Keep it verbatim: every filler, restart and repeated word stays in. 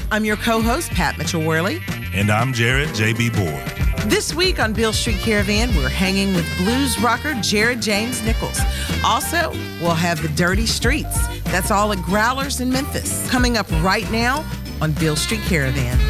I'm your co-host, Pat Mitchell-Worley. And I'm Jared J B. Board. This week on Beale Street Caravan, we're hanging with blues rocker Jared James Nichols. Also, we'll have the Dirty Streets. That's all at Growlers in Memphis. Coming up right now on Beale Street Caravan.